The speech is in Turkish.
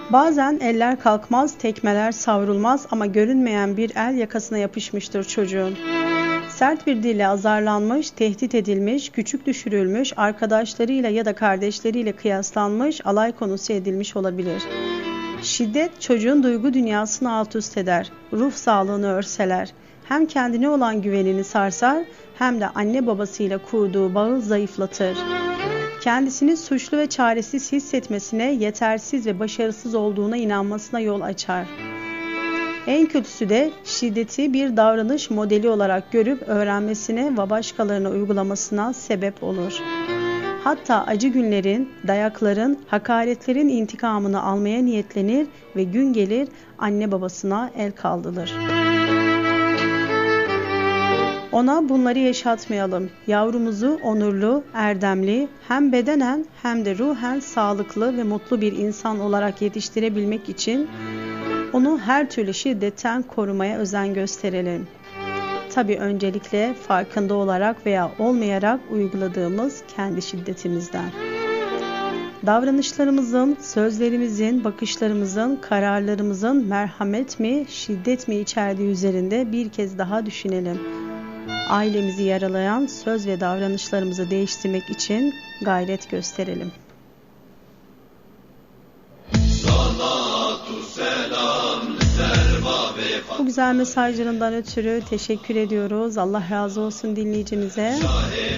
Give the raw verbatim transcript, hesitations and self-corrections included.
Bazen eller kalkmaz, tekmeler savrulmaz ama görünmeyen bir el yakasına yapışmıştır çocuğun. Sert bir dille azarlanmış, tehdit edilmiş, küçük düşürülmüş, arkadaşlarıyla ya da kardeşleriyle kıyaslanmış, alay konusu edilmiş olabilir. Şiddet çocuğun duygu dünyasını alt üst eder, ruh sağlığını örseler. Hem kendine olan güvenini sarsar, hem de anne babasıyla kurduğu bağı zayıflatır. Kendisini suçlu ve çaresiz hissetmesine, yetersiz ve başarısız olduğuna inanmasına yol açar. En kötüsü de şiddeti bir davranış modeli olarak görüp öğrenmesine ve başkalarına uygulamasına sebep olur. Hatta acı günlerin, dayakların, hakaretlerin intikamını almaya niyetlenir ve gün gelir anne babasına el kaldırır. Ona bunları yaşatmayalım. Yavrumuzu onurlu, erdemli, hem bedenen hem de ruhen sağlıklı ve mutlu bir insan olarak yetiştirebilmek için onu her türlü şiddetten korumaya özen gösterelim. Tabii öncelikle farkında olarak veya olmayarak uyguladığımız kendi şiddetimizden. Davranışlarımızın, sözlerimizin, bakışlarımızın, kararlarımızın merhamet mi, şiddet mi içerdiği üzerinde bir kez daha düşünelim. Ailemizi yaralayan söz ve davranışlarımızı değiştirmek için gayret gösterelim. Bu güzel mesajlarından ötürü teşekkür ediyoruz. Allah razı olsun dinleyicimize.